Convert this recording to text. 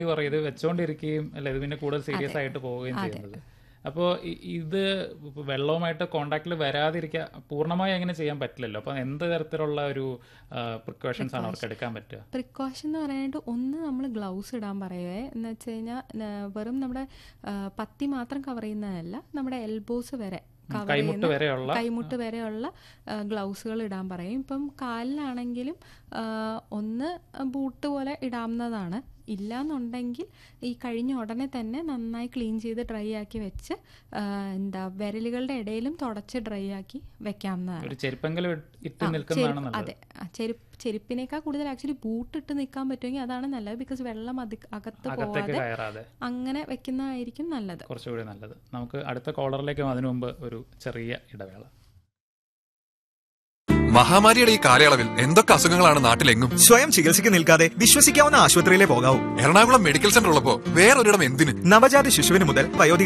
പറയും ഇത് വെച്ചോണ്ടിരിക്കുകയും അല്ല ഇത് പിന്നെ കൂടുതൽ സീരിയസ് ആയിട്ട് പോവുകയും ചെയ്യുന്നത്. അപ്പോൾ ഇത് വെള്ളവുമായിട്ട് കോണ്ടാക്റ്റിൽ വരാതിരിക്കുക പൂർണ്ണമായി അങ്ങനെ ചെയ്യാൻ പറ്റില്ലല്ലോ. അപ്പം എന്ത് തരത്തിലുള്ള ഒരു പ്രിക്കോഷൻസ് ആണ് അവർക്ക് എടുക്കാൻ പറ്റുക? പ്രിക്കോഷൻ എന്ന് പറയാനായിട്ട് ഒന്ന് നമ്മൾ ഗ്ലൗസ് ഇടാൻ പറയുവേ. എന്ന് വെച്ച് കഴിഞ്ഞാൽ വെറും നമ്മുടെ പത്തി മാത്രം കവർ ചെയ്യുന്നതല്ല, നമ്മുടെ എൽബോസ് വരെ കൈമുട്ട് വരെയുള്ള ഗ്ലൗസുകൾ ഇടാൻ പറയും. ഇപ്പം കാലിലാണെങ്കിലും ഒന്ന് ബൂട്ട് പോലെ ഇടാവുന്നതാണ്. ഇല്ലാന്നുണ്ടെങ്കിൽ ഈ കഴിഞ്ഞ ഉടനെ തന്നെ നന്നായി ക്ലീൻ ചെയ്ത് ഡ്രൈ ആക്കി വെച്ച് വിരലുകളുടെ ഇടയിലും തുടച്ച് ഡ്രൈ ആക്കി വെക്കാവുന്നതാണ്. അതെ, ചെരുപ്പിനേക്കാൾ കൂടുതൽ ആക്ച്വലി ബൂട്ട് ഇട്ട് നിൽക്കാൻ പറ്റുമെങ്കിൽ അതാണ് നല്ലത്. ബിക്കോസ് വെള്ളം അകത്ത് പോവാതെ അങ്ങനെ വെക്കുന്നതായിരിക്കും നല്ലത്, കുറച്ചുകൂടി നല്ലത്. നമുക്ക് അടുത്ത കോളറിലേക്ക് അതിനു മുമ്പ് ഒരു ചെറിയ ഇടവേള. മഹാമാരിയുടെ ഈ കാലയളവിൽ എന്തൊക്കെ അസുഖങ്ങളാണ് നാട്ടിലെങ്ങും. സ്വയം ചികിത്സയ്ക്ക് നിൽക്കാതെ വിശ്വസിക്കാവുന്ന ആശുപത്രിയിലെ പോകാവൂ. എറണാകുളം മെഡിക്കൽ സെന്റർ ഉള്ളപ്പോ വേറൊരിടം എന്തിന്? നവജാത ശിശുവിന് മുതൽ വയോധിക